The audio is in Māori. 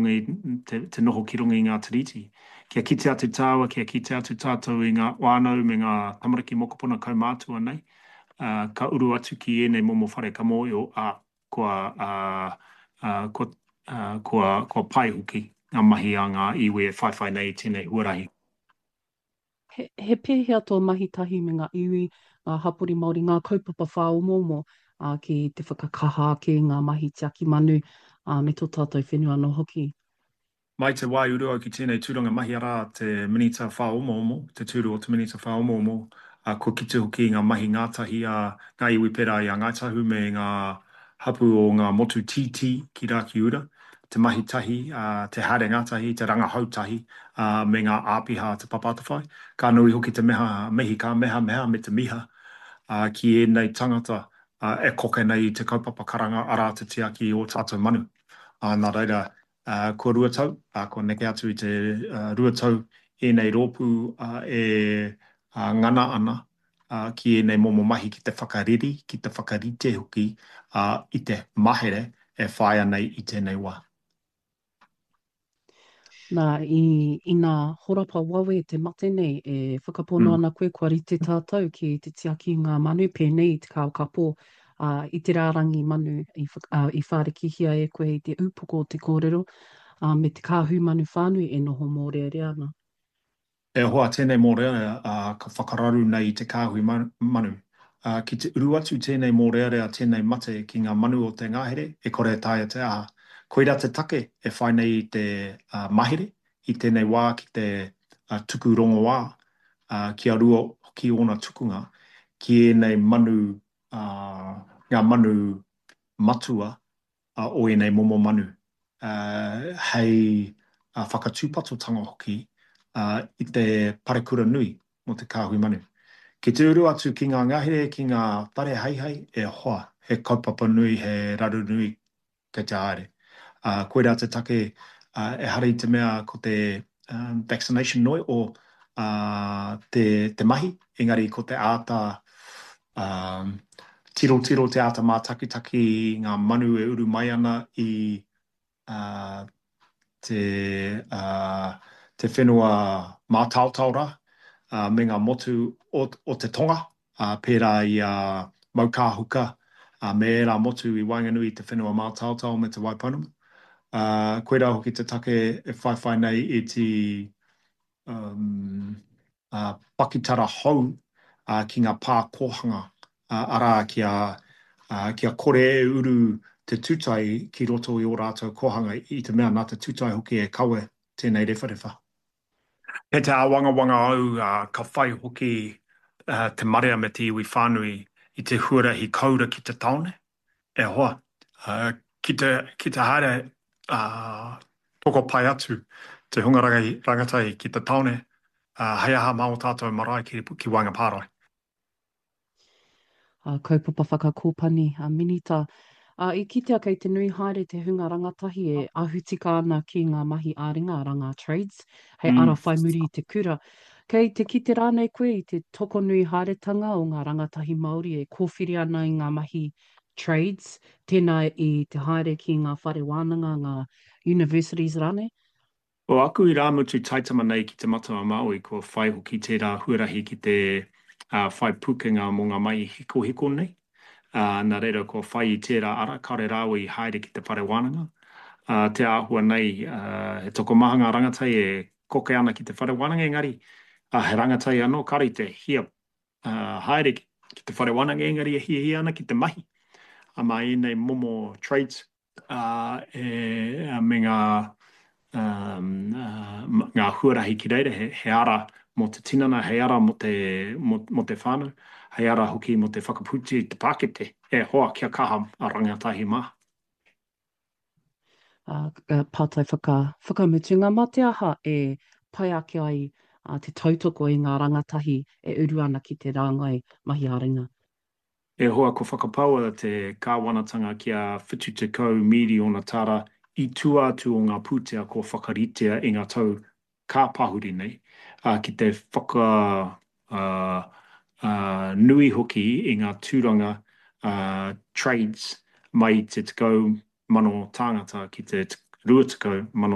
te noho ki runga i ngā tiriti. Kia kite atu tāua, kia kite atu tātou i ngā wānau me ngā tamariki mokopuna kaumātua nei. Ka uru atu ki ēnei momo whare ka mōio kua pai hoki ngā mahi a ngā iwi e whaiwhai nei tēnei huarahi. He pēhea tō mahi tahi me ngā iwi, ngā hapori Māori, ngā kaupapa whāomomo ki te whakakaha ki ngā mahi te aki manu me tō tātou whenua no hoki. Mai te wai uru au ki tēnei tūranga mahi ara te minita whaomomo, te tūru o te minita whaomomo, ko kite hoki ngā mahi ngātahi a ngā iwi pera i a Ngaitahu me ngā hapu o ngā motu titi ki Raki Ura, te mahi tahi, te haere ngātahi, te ranga hautahi, me ngā āpiha te papatawhai. Ka nui hoki te mehi ka meha me te miha ki ēnei tangata e koke nei te kaupapa karanga ara te tiaki o tātou manu. Nā reira, ko ruatau, ko neke atu i te ruatau ēnei rōpū ngana ana ki ēnei momo mahi ki te whakariri, ki te whakarite hoki i te mahere e whaia nei i tēnei wā. Nā, i ngā horapa wawe te mate nei, e whakapono ana koe kua rite tātou ki te tiaki ngā manu pēnei i te kao kapo i te rārangi manu i whārekihia e koe i te upoko o te kōrero me te kāhu manu whānui e noho mōrearea ana. E hoa tēnei mōrearea ka whakararu nei i te kāhui manu. Ki te uru atu tēnei mōrearea tēnei mate ki ngā manu o te ngāhere, e kore tāia te aha. Koira te take e whai nei i te mahere, i tēnei wā ki te tuku rongo wā, ki a rua ki ona tukunga, ki ēnei manu, ngā manu matua o ēnei momo manu. Hei whakatūpatotanga hoki i te parekura nui mo te kāhui manu. Ki te uru atu ki ngā ngahere, ki ngā whare haihai, e hoa, he kaupapa nui, he raru nui kei te haere. Koira te take e hari te mea ko te vaccination noi o te mahi, engari ko te āta tiro te āta mā takitaki ngā manu e uru mai ana i te whenua mā tautaura me ngā motu o te tonga pērā i Maukāhuka me ērā motu i Wainganui te whenua mā tautau me te Waipounama. Koira hoki te take e whaiwhai nei i te pakitara hou ki ngā pā kōhanga ara kia kore e uru te tūtai ki roto i o rātou kōhanga i te mea nā te tūtai hoki e kawe tēnei rewharewha. He te awangawanga au ka whai hoki te marea me te iwi whānui i te huarahi kaura ki te taone. E hoa, ki te haere toko pai atu te hunga rangatai ki te taone, hei aha mā o tātou marae ki Wangapārai. Kaupapa whakakōpani, minita. I kitea kei te nui haere te hunga rangatahi e ahutika ana ki ngā mahi āringa ara ngā trades, hei ara whai muri i te kura. Kei te kite rānei koe i te toko nui haeretanga o ngā rangatahi Māori e kōwhiri ana i ngā mahi trades, tēnā i te haere ki ngā whare wānanga, ngā universities rānei. O aku i rāmutu taitama nei ki te matua Māui ko whai hoki tērā huarahi ki te whai pukenga mō ngā mai hiko nei. Nā reira ko whai i tērā ara, kaore rāua i haere ki te whare wānanga. Te āhua nei, he toko maha ngā rangatai e koke ana ki te whare wānanga, engari he rangatai anō kari te hia haere ki te whare wānanga, engari e hia ana ki te mahi. Mā i momo trades me ngā huarahi ki reira, he ara mo te tinana, he ara mo te whānau, he ara hoki mo te whakaputi te Pākete, e hoa kia kaha a rangatahi mā. Pātai whakamutunga mā te aha e pai ake ai te tautoko i ngā rangatahi e uru ana ki te rāngai mahi āringa. E hoa ko whakapaua te kāwanatanga kia whitu te kau miri o na tara i tuatu o ngā pūtea ko whakaritea i ngā tau kāpahuri nei, ki te nui hoki i ngā tūranga trades mai te tekau mano tāngata ki te rua tekau mano